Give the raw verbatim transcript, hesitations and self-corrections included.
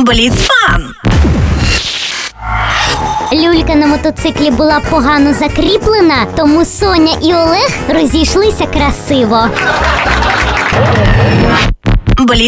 Бліц-фан! Люлька на мотоциклі була погано закріплена, тому Соня і Олег розійшлися красиво. Бліц